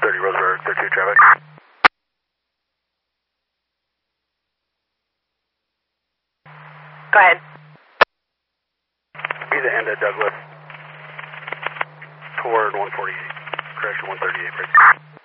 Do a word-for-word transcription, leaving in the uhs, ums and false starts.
thirty Roseburg, thirty-two traffic. Go ahead. Be the end of Douglas toward one forty-eight. Correction, one thirty-eight, right?